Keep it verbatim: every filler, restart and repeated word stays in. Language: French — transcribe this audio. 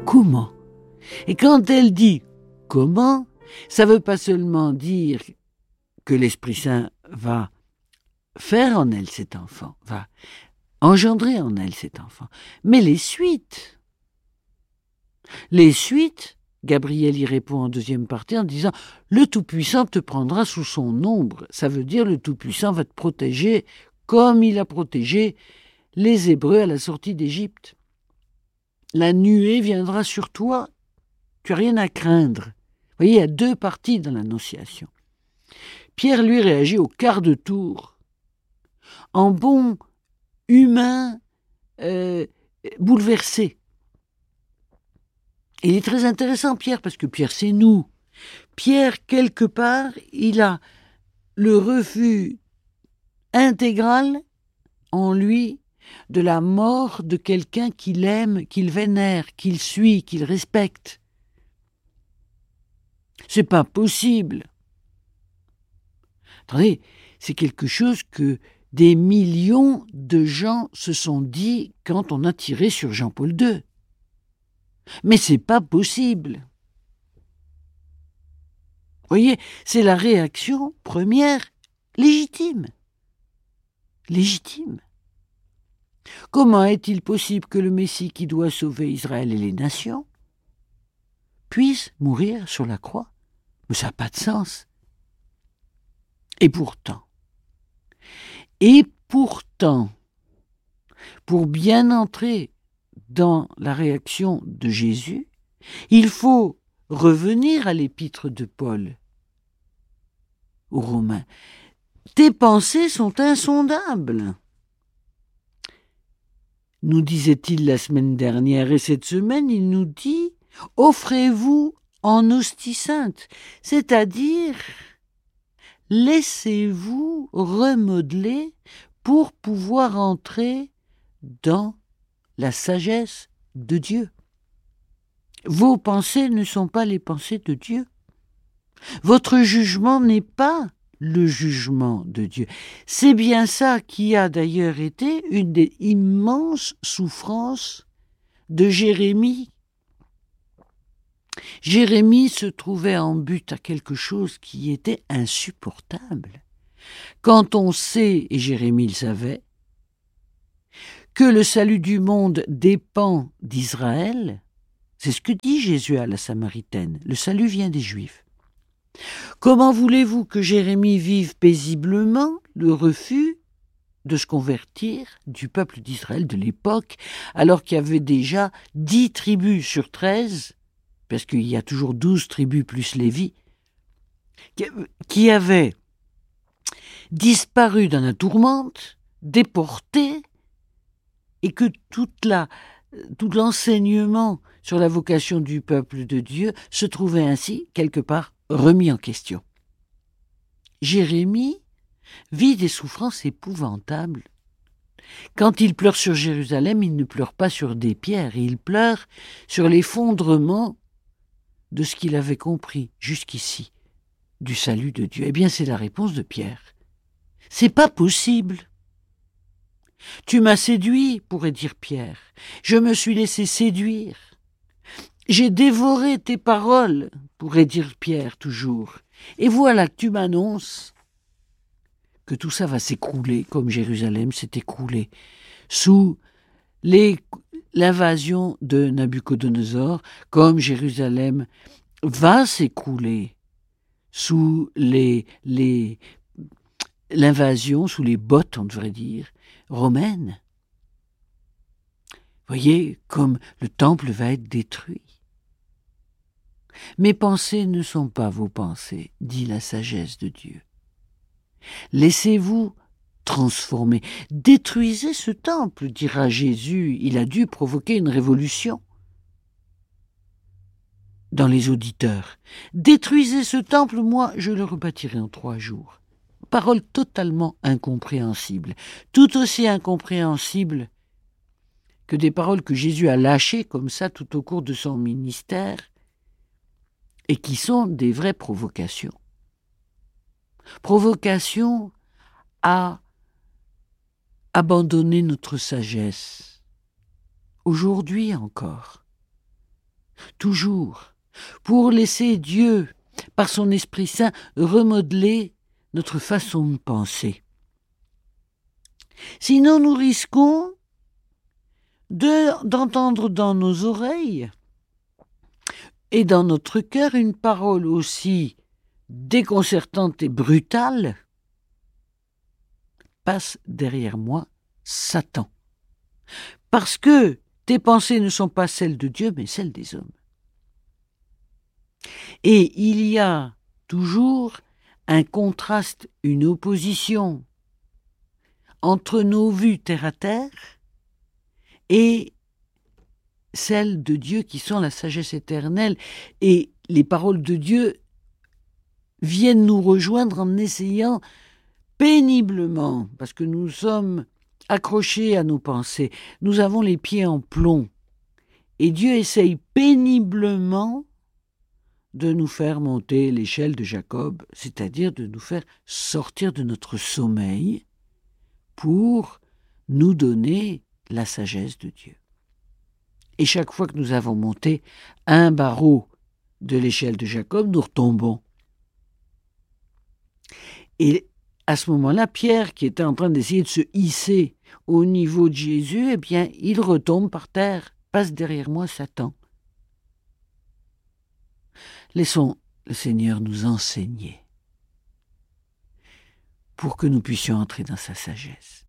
comment? Et quand elle dit comment, ça ne veut pas seulement dire que l'Esprit Saint va faire en elle cet enfant, va engendrer en elle cet enfant, mais les suites. Les suites, Gabriel y répond en deuxième partie en disant « Le Tout-Puissant te prendra sous son ombre ». Ça veut dire le Tout-Puissant va te protéger comme il a protégé les Hébreux à la sortie d'Égypte. La nuée viendra sur toi, tu n'as rien à craindre. Vous voyez, il y a deux parties dans l'Annonciation. Pierre, lui, réagit au quart de tour, en bon humain euh, bouleversé. Il est très intéressant, Pierre, parce que Pierre, c'est nous. Pierre, quelque part, il a le refus intégral en lui de la mort de quelqu'un qu'il aime, qu'il vénère, qu'il suit, qu'il respecte. C'est pas possible. Attendez, c'est quelque chose que des millions de gens se sont dit quand on a tiré sur Jean-Paul deux. Mais c'est pas possible. Vous voyez, c'est la réaction première légitime. Légitime. Comment est-il possible que le Messie qui doit sauver Israël et les nations puisse mourir sur la croix? Mais ça n'a pas de sens. Et pourtant, et pourtant, pour bien entrer dans la réaction de Jésus, il faut revenir à l'épître de Paul aux Romains. Tes pensées sont insondables, nous disait-il la semaine dernière, et cette semaine il nous dit « Offrez-vous en hostie sainte », c'est-à-dire laissez-vous remodeler pour pouvoir entrer dans la sagesse de Dieu. Vos pensées ne sont pas les pensées de Dieu. Votre jugement n'est pas le jugement de Dieu. C'est bien ça qui a d'ailleurs été une des immenses souffrances de Jérémie. Jérémie se trouvait en but à quelque chose qui était insupportable. Quand on sait, et Jérémie le savait, que le salut du monde dépend d'Israël, c'est ce que dit Jésus à la Samaritaine, le salut vient des Juifs. Comment voulez-vous que Jérémie vive paisiblement le refus de se convertir du peuple d'Israël de l'époque, alors qu'il y avait déjà dix tribus sur treize, parce qu'il y a toujours douze tribus plus Lévi, qui avaient disparu dans la tourmente, déportés, et que toute la, tout l'enseignement sur la vocation du peuple de Dieu se trouvait ainsi, quelque part, remis en question. Jérémie vit des souffrances épouvantables. Quand il pleure sur Jérusalem, il ne pleure pas sur des pierres, il pleure sur l'effondrement de ce qu'il avait compris jusqu'ici du salut de Dieu. Eh bien, c'est la réponse de Pierre. C'est pas possible. Tu m'as séduit, pourrait dire Pierre. Je me suis laissé séduire. J'ai dévoré tes paroles, pourrait dire Pierre toujours. Et voilà que tu m'annonces que tout ça va s'écrouler comme Jérusalem s'est écroulée sous les, l'invasion de Nabuchodonosor, comme Jérusalem va s'écrouler sous les, les, l'invasion, sous les bottes, on devrait dire, romaines. Voyez comme le temple va être détruit. Mes pensées ne sont pas vos pensées, dit la sagesse de Dieu. Laissez-vous transformer. Détruisez ce temple, dira Jésus. Il a dû provoquer une révolution dans les auditeurs. Détruisez ce temple, moi je le rebâtirai en trois jours. Parole totalement incompréhensible. Tout aussi incompréhensible que des paroles que Jésus a lâchées comme ça tout au cours de son ministère et qui sont des vraies provocations. Provocation à abandonner notre sagesse, aujourd'hui encore. toujours, pour laisser Dieu, par son Esprit Saint, remodeler notre façon de penser. Sinon, nous risquons de, d'entendre dans nos oreilles et dans notre cœur une parole aussi déconcertante et brutale. Passe derrière moi, Satan. Parce que tes pensées ne sont pas celles de Dieu, mais celles des hommes. Et il y a toujours un contraste, une opposition entre nos vues terre à terre et celles de Dieu qui sont la sagesse éternelle. Et les paroles de Dieu viennent nous rejoindre en essayant péniblement, parce que nous sommes accrochés à nos pensées, nous avons les pieds en plomb, et Dieu essaye péniblement de nous faire monter l'échelle de Jacob, c'est-à-dire de nous faire sortir de notre sommeil pour nous donner la sagesse de Dieu. Et chaque fois que nous avons monté un barreau de l'échelle de Jacob, nous retombons. Et à ce moment-là, Pierre, qui était en train d'essayer de se hisser au niveau de Jésus, eh bien, il retombe par terre, passe derrière moi Satan. Laissons le Seigneur nous enseigner pour que nous puissions entrer dans sa sagesse.